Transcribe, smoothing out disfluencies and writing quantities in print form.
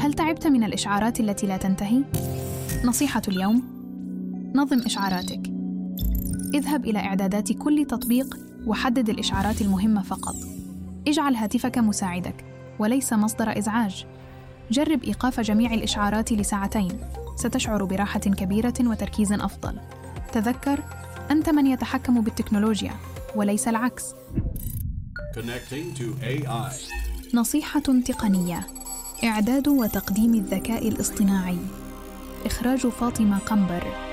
هل تعبت من الإشعارات التي لا تنتهي؟ نصيحة اليوم: نظم إشعاراتك. اذهب إلى إعدادات كل تطبيق وحدد الإشعارات المهمة فقط. اجعل هاتفك مساعدك وليس مصدر إزعاج. جرب إيقاف جميع الإشعارات ل2 ستشعر براحة كبيرة وتركيز أفضل. تذكر، أنت من يتحكم بالتكنولوجيا وليس العكس. Connecting to AI. نصيحة تقنية: إعداد وتقديم الذكاء الاصطناعي. إخراج فاطمة قنبر.